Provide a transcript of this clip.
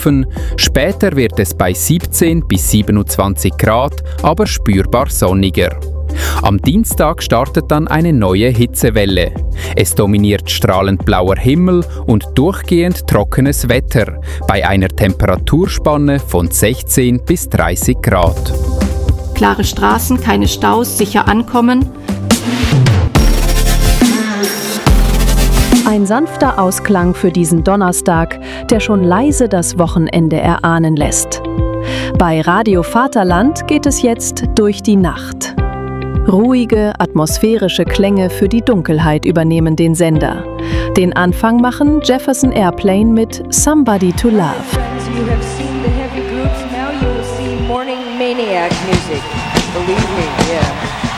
Später wird es bei 17 bis 27 Grad, aber spürbar sonniger. Am Dienstag startet dann eine neue Hitzewelle. Es dominiert strahlend blauer Himmel und durchgehend trockenes Wetter bei einer Temperaturspanne von 16 bis 30 Grad. Klare Straßen, keine Staus, sicher ankommen. Ein sanfter Ausklang für diesen Donnerstag, der schon leise das Wochenende erahnen lässt. Bei Radio Vaterland geht es jetzt durch die Nacht. Ruhige, atmosphärische Klänge für die Dunkelheit übernehmen den Sender. Den Anfang machen Jefferson Airplane mit Somebody to Love. You have seen the heavy groups, now you will see morning maniac music. Believe me, yeah.